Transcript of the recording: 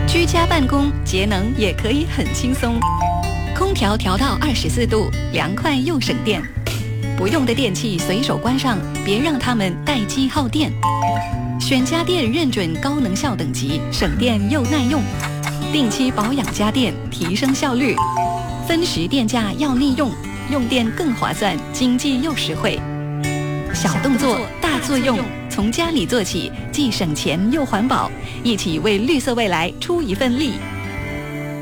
居家办公节能也可以很轻松，空调调到24度，凉快又省电。不用的电器随手关上，别让它们待机耗电。选家电认准高能效等级，省电又耐用。定期保养家电，提升效率。分时电价要利用，用电更划算，经济又实惠。小动作大作用，从家里做起，既省钱又环保，一起为绿色未来出一份力。